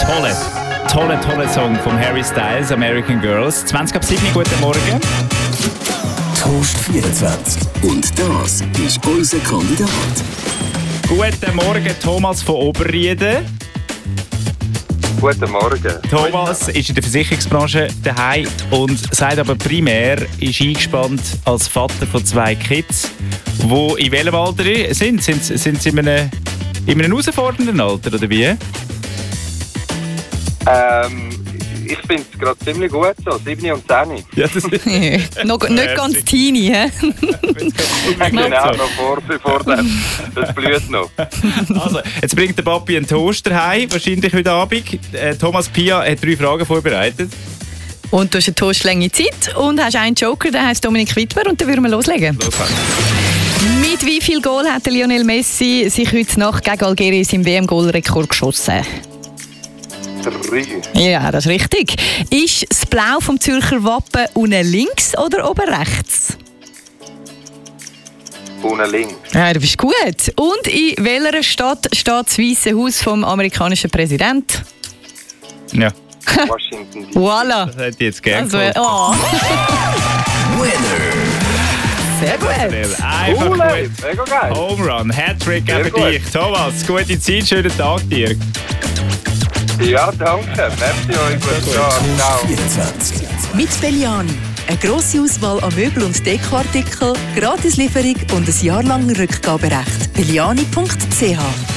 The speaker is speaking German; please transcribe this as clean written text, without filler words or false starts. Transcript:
Toller Song von Harry Styles, American Girls. 20:07, guten Morgen. Toast 24. Und das ist unser Kandidat. Guten Morgen, Thomas von Oberrieden. Guten Morgen. Thomas ist in der Versicherungsbranche daheim und sagt aber primär, ist eingespannt als Vater von 2 Kids, die in welchem Alter sind? Sind sie in einem herausfordernden Alter, oder wie? Ich finde es gerade ziemlich gut so, 7 und 10. Ja, das ist Nicht ganz teeny, hä? Genau, noch vor dem. Das blüht noch. Also, jetzt bringt der Papi einen Toaster heim, wahrscheinlich heute Abend. Thomas Pia hat 3 Fragen vorbereitet. Und du hast eine Toastlänge Zeit und hast einen Joker, der heisst Dominik Wittmer, und dann würden wir loslegen. Mit wie viel Goal hat Lionel Messi sich heute Nacht gegen Algerien seinen WM-Goal-Rekord geschossen? 3. Ja, das ist richtig. Ist das Blau vom Zürcher Wappen unten links oder oben rechts? Unten links. Ja, du bist gut. Und in welcher Stadt steht das Weiße Haus vom amerikanischen Präsidenten? Ja, Washington DC. Voilà. das hätte ich jetzt gerne Also, oh. Winner. Sehr gut. Einfach Cool, ey. gut. Mega geil. Home Run, Hattrick Sehr für gut. dich. Thomas, gute Zeit, schönen Tag dir. Ja, danke. Merci euch. Guten Tag. Ciao. 24. Mit Belliani. Eine grosse Auswahl an Möbel- und Dekoartikeln, Gratislieferung und ein jahrelanges Rückgaberecht. Belliani.ch